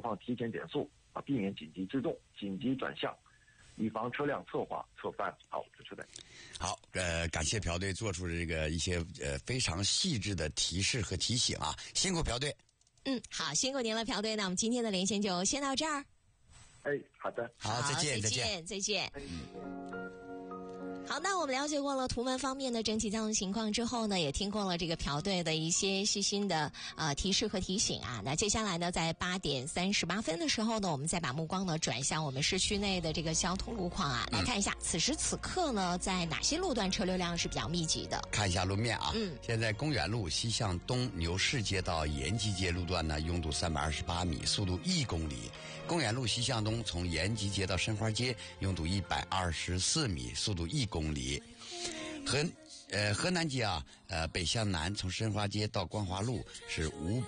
况提前减速避免紧急制动、紧急转向，以防车辆侧滑侧翻。好，主持人。 好，感谢朴队做出的这个一些非常细致的提示和提醒啊，辛苦朴队。 好，辛苦您了，朴队。那我们今天的连线就先到这儿。 好的。 好，再见。 再见。好，那我们了解过了图们方面的整体交通情况之后呢，也听过了这个朴队的一些细心的提示和提醒啊。那接下来呢，在8点38分的时候呢，我们再把目光呢转向我们市区内的这个交通路况啊，来看一下此时此刻呢，在哪些路段车流量是比较密集的。 看一下路面啊，现在公园路西向东牛市街到延吉街路段呢，拥堵328米，速度1公里。公园路西向东从延吉街到申花街拥堵124米，速度1公里。河南街啊，北向南从申花街到光华路是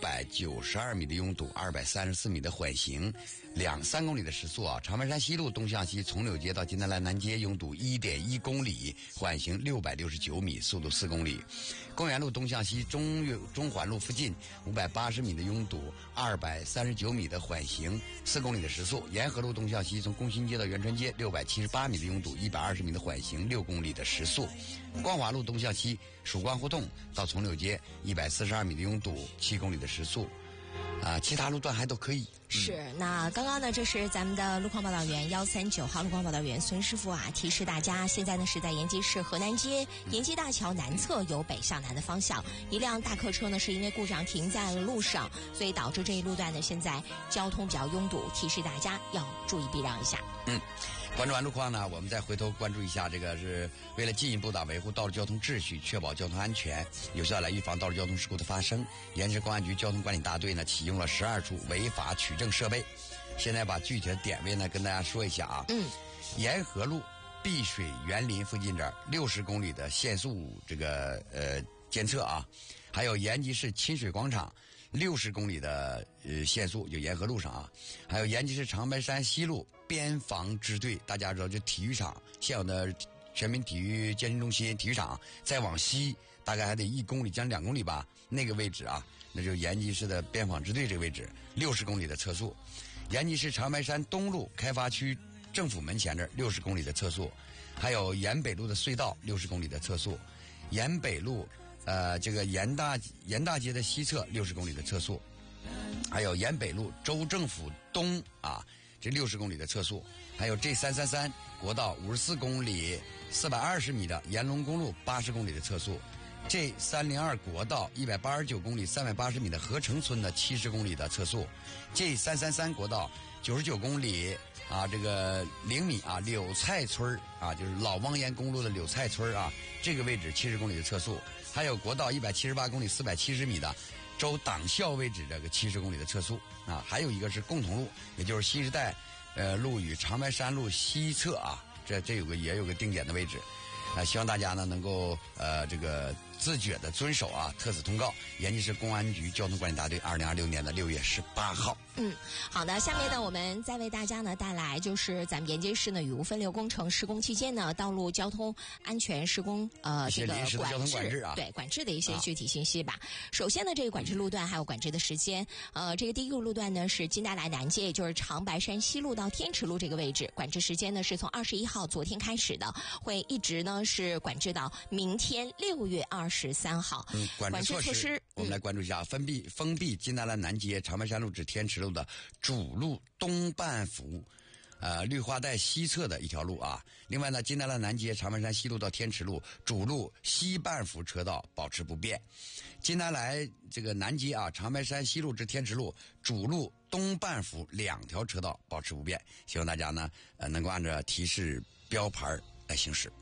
592米的拥堵，234米的缓行，3公里的时速啊。长白山西路东向西从柳街到金丹兰南街拥堵1.1公里，缓行669米，速度4公里。公园路东向西中环路附近580米的拥堵，239米的缓行，4公里的时速。沿河路东向西从工新街到元川街678米的拥堵，120米的缓行，6公里的时速。光华路东向西曙光胡同到从柳街142米的拥堵，7公里的时速。其他路段还都可以。 是，那刚刚呢，这是咱们的路况报道员139号路况报道员孙师傅啊，提示大家，现在呢是在延吉市河南街延吉大桥南侧由北向南的方向，一辆大客车呢是因为故障停在了路上，所以导致这一路段呢现在交通比较拥堵，提示大家要注意避让一下。 关注完路况呢，我们再回头关注一下，这个是为了进一步的维护道路交通秩序，确保交通安全，有效来预防道路交通事故的发生。延吉市公安局交通管理大队呢启用了12处违法取证设备。现在把具体的点位呢跟大家说一下啊。沿河路碧水园林附近这儿60公里的限速这个监测啊，还有延吉市亲水广场60公里的限速，就沿河路上啊，还有延吉市长白山西路边防支队，大家知道就体育场现有的全民体育健身中心体育场，再往西大概还得1公里将近2公里吧，那个位置啊，那就是延吉市的边防支队这个位置60公里的测速。延吉市长白山东路开发区政府门前这儿60公里的测速，还有延北路的隧道60公里的测速，延北路这个延大街的西侧60公里的测速，还有延北路州政府东啊，这60公里的测速，还有 G333 国道54公里420米的延龙公路80公里的测速， G302 国道189公里380米的合成村的70公里的测速， G333 国道99公里啊，这个0米啊，柳菜村啊，就是老望烟公路的柳菜村啊，这个位置70公里的测速，还有国道178公里470米的州党校位置这个70公里的测速啊，还有一个是共同路，也就是新时代路与长白山路西侧啊，这也有个定点的位置。希望大家呢能够这个自觉的遵守啊特此通告。延吉市公安局交通管理大队2026年的6月18号。 好的，下面呢我们再为大家呢带来就是咱们延吉市呢雨污分流工程施工期间呢道路交通安全施工这个管制的一些具体信息吧。首先呢，这个管制路段还有管制的时间，这个第一个路段呢是金大来南街，也就是长白山西路到天池路这个位置，管制时间呢是从21号昨天开始的，会一直呢是管制到明天6月23号。 管制措施我们来关注一下，封闭金大来南街长白山路至天池路的主路东半幅绿化带西侧的一条路啊。另外呢，金大来南街长白山西路到天池路主路西半幅车道保持不变。金大来这个南街啊，长白山西路至天池路主路东半幅2条车道保持不变。希望大家呢能够按照提示标牌来行驶。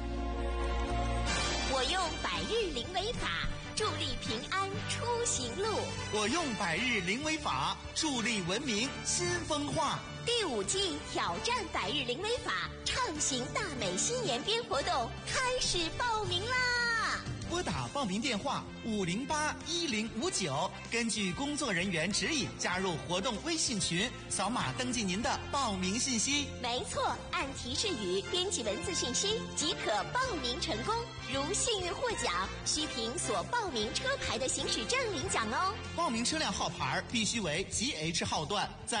我用百日零违法助力平安出行路， 我用百日零违法助力文明新风化。 第5季挑战百日零违法畅行大美新年边活动开始报名啦！ 拨打报名电话5081059，根据工作人员指引加入活动微信群，扫码登记您的报名信息。 没错，按提示语编辑文字信息即可报名成功。如幸运获奖，需凭所报名车牌的行驶证领奖哦。 报名车辆号牌必须为 GH 号段，在